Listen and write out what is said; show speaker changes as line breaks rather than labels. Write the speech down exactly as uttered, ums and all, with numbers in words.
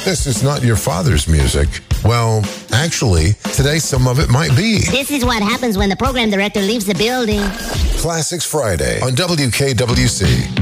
This is not your father's music. Well, actually, today some of it might be.
This is what happens when the program director leaves the building.
Classics Friday on W K W C.